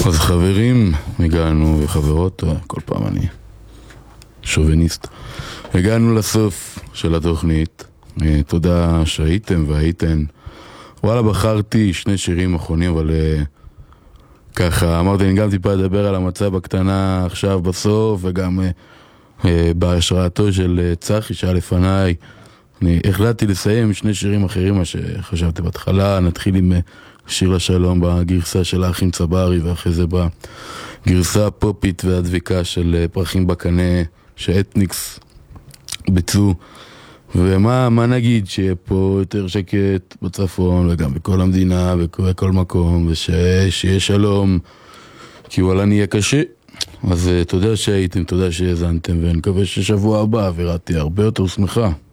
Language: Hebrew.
אז חברים, הגענו, וחברות, כל פעם אני שוביניסט. הגענו לסוף של התוכנית. תודה שהייתם והייתן. וואלה, בחרתי שני שירים אחרונים, אבל ככה, אמרתי, אני גם טיפה לדבר על המצב הקטנה עכשיו בסוף, וגם בהשראתו של צחי שהיה לפניי. אני החלטתי לסיים שני שירים אחרים, מה שחשבתי בהתחלה. נתחיל עם שיר לשלום בגרסה של האחים צברי, ואחרי זה בגרסה הפופית והדביקה של פרחים בקנה שאתניקס ביצעו. ומה נגיד, שיהיה פה יותר שקט בצפון וגם בכל המדינה ובכל מקום, ושיהיה שלום, כי וואלה נהיה קשה. אז תודה שהייתם, תודה שהזנתם, ואני מקווה ששבוע הבא אווירה תהיה הרבה יותר שמחה.